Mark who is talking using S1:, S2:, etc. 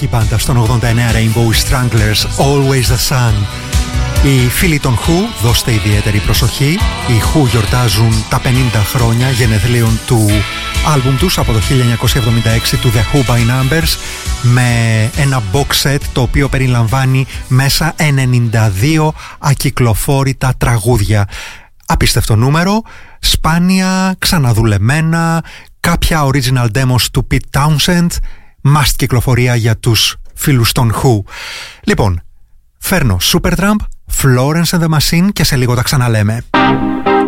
S1: εξαιρετική μπάντα στον 89, Rainbow Stranglers, Always the Sun. Οι φίλοι των Who, δώστε ιδιαίτερη προσοχή. Οι Who γιορτάζουν τα 50 χρόνια γενεθλίων του άλμπουμ τους από το 1976 του The Who by Numbers, με ένα box set το οποίο περιλαμβάνει μέσα 92 ακυκλοφόρητα τραγούδια. Απίστευτο νούμερο, σπάνια, ξαναδουλεμένα, κάποια original demos του Pete Townshend, must κυκλοφορία για τους φίλους των Who. Λοιπόν, φέρνω Supertramp, Florence and the Machine και σε λίγο τα ξαναλέμε.